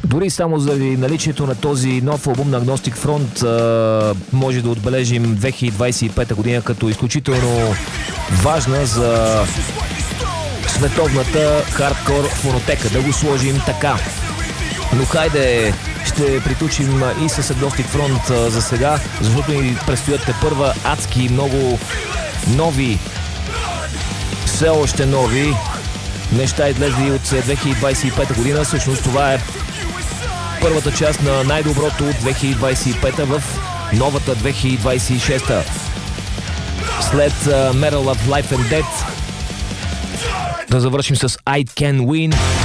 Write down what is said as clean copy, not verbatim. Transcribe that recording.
Дори само заради наличието на този нов албум на Agnostic Front може да отбележим 2025 година като изключително важна за световната хардкор фонотека. Да го сложим така. Но хайде, ще приключим и с Agnostic Front за сега, защото ни предстоят тепърва адски много нови, все още нови неща излезли от 2025 година. Всъщност това е първата част на най-доброто от 2025 в новата 2026. След Metal of Life and Death да завършим с I Can Win.